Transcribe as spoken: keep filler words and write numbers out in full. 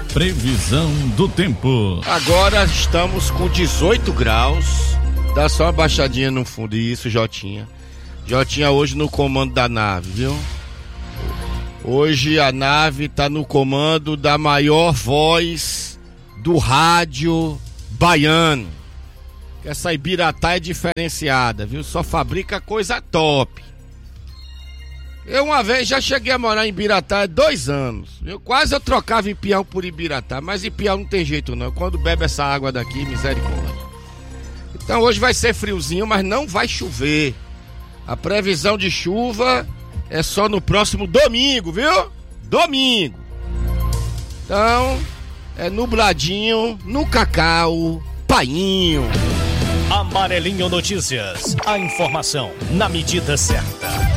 Previsão do tempo. Agora estamos com dezoito graus. Dá só uma baixadinha no fundo. Isso, Jotinha. Jotinha hoje no comando da nave, viu? Hoje a nave tá no comando da maior voz do rádio baiano. Essa Ibiratá é diferenciada, viu? Só fabrica coisa top. Eu uma vez já cheguei a morar em Ibiratá há dois anos. Eu quase eu trocava Ipião por Ibiratá, mas Ipião não tem jeito não. Quando bebe essa água daqui, misericórdia. Então hoje vai ser friozinho, mas não vai chover. A previsão de chuva é só no próximo domingo, viu? Domingo. Então, é nubladinho, no cacau, painho. Amarelinho Notícias. A informação na medida certa.